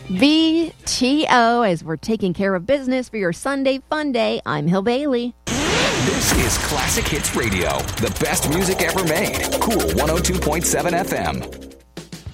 VTO, as we're taking care of business for your Sunday fun day. I'm Hill Bailey. This is Classic Hits Radio, the best music ever made. Cool 102.7 FM.